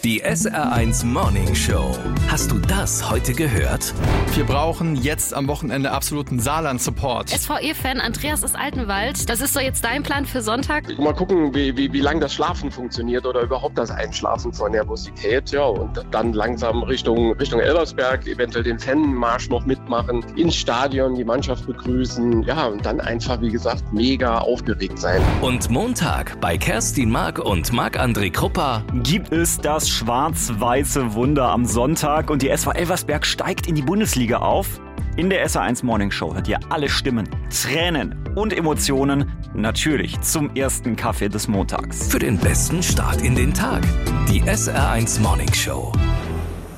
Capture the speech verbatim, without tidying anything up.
Die S R eins Morning Show. Hast du das heute gehört? Wir brauchen jetzt am Wochenende absoluten Saarland-Support. S V E-Fan Andreas aus Altenwald, das ist so jetzt dein Plan für Sonntag? Mal gucken, wie, wie, wie lange das Schlafen funktioniert oder überhaupt das Einschlafen von Nervosität. Ja, und dann langsam Richtung, Richtung Elversberg, eventuell den Fanmarsch noch mitmachen, ins Stadion die Mannschaft begrüßen. Ja, und dann einfach, wie gesagt, mega aufgeregt sein. Und Montag bei Kerstin Mark und Marc-André Kruppa gibt es das schwarz-weiße Wunder am Sonntag und die S V Elversberg steigt in die Bundesliga auf. In der S R eins Morning Show hört ihr alle Stimmen, Tränen und Emotionen, natürlich zum ersten Kaffee des Montags. für den besten Start in den Tag. Die S R eins Morning Show.